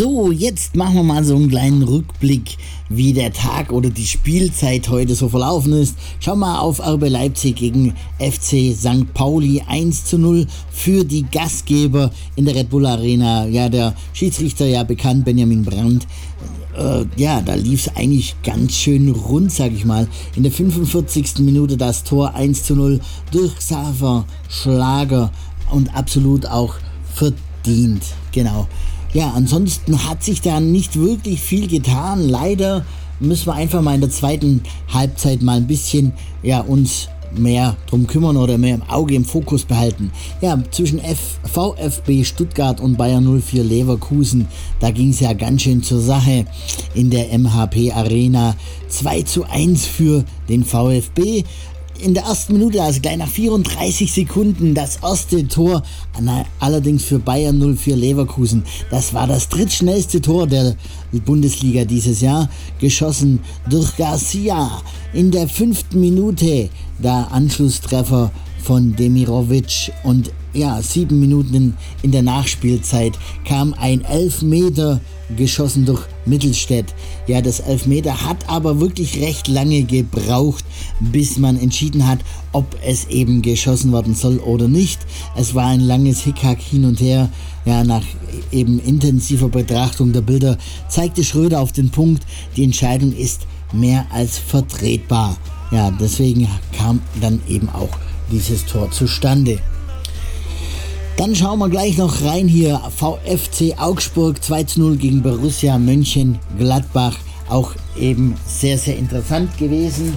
So, jetzt machen wir mal so einen kleinen Rückblick, wie der Tag oder die Spielzeit heute so verlaufen ist. Schauen wir auf RB Leipzig gegen FC St. Pauli 1:0 für die Gastgeber in der Red Bull Arena. Ja, der Schiedsrichter, ja bekannt, Benjamin Brandt. Da lief es eigentlich ganz schön rund, sag ich mal. In der 45. Minute das Tor 1:0 durch Xaver Schlager und absolut auch verdient. Genau. Ja, ansonsten hat sich da nicht wirklich viel getan. Leider müssen wir einfach mal in der zweiten Halbzeit mal ein bisschen uns mehr drum kümmern oder mehr im Auge, im Fokus behalten. Ja, zwischen VfB Stuttgart und Bayer 04 Leverkusen, da ging es ja ganz schön zur Sache in der MHP Arena. 2:1 für den VfB. In der ersten Minute, also gleich nach 34 Sekunden, das erste Tor, allerdings für Bayer 04 Leverkusen. Das war das drittschnellste Tor der Bundesliga dieses Jahr, geschossen durch Garcia. In der 5. Minute der Anschlusstreffer von Demirovic und 7 Minuten in der Nachspielzeit kam ein Elfmeter geschossen durch Mittelstädt. Ja, das Elfmeter hat aber wirklich recht lange gebraucht, bis man entschieden hat, ob es eben geschossen werden soll oder nicht. Es war ein langes Hickhack hin und her. Ja, nach eben intensiver Betrachtung der Bilder zeigte Schröder auf den Punkt, die Entscheidung ist mehr als vertretbar. Ja, deswegen kam dann eben auch dieses Tor zustande. Dann schauen wir gleich noch rein hier. VfC Augsburg 2:0 gegen Borussia Mönchengladbach. Auch eben sehr, sehr interessant gewesen.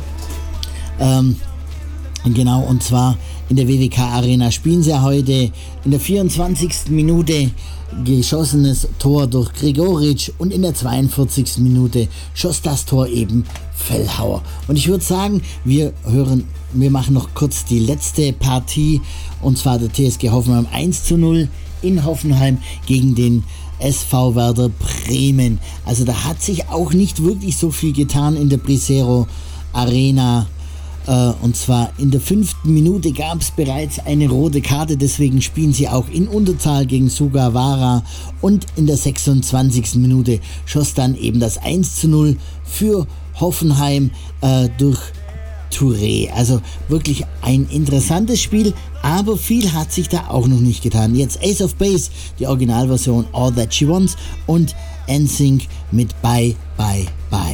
Genau, und zwar in der WWK Arena spielen sie heute. In der 24. Minute geschossenes Tor durch Gregoritsch und in der 42. Minute schoss das Tor eben Fellhauer. Und ich würde sagen, wir machen noch kurz die letzte Partie, und zwar der TSG Hoffenheim 1:0 in Hoffenheim gegen den SV Werder Bremen. Also da hat sich auch nicht wirklich so viel getan in der Brisero Arena. Und zwar in der 5. Minute gab es bereits eine rote Karte, deswegen spielen sie auch in Unterzahl gegen Sugawara, und in der 26. Minute schoss dann eben das 1:0 für Hoffenheim durch Touré. Also wirklich ein interessantes Spiel, aber viel hat sich da auch noch nicht getan. Jetzt Ace of Base, die Originalversion All That She Wants, und NSYNC mit Bye Bye Bye.